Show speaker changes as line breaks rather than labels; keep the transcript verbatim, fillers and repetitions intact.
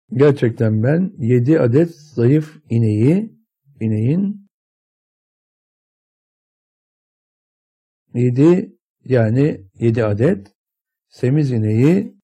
Gerçekten ben yedi adet zayıf ineği, ineğin yedi yani yedi adet semiz ineği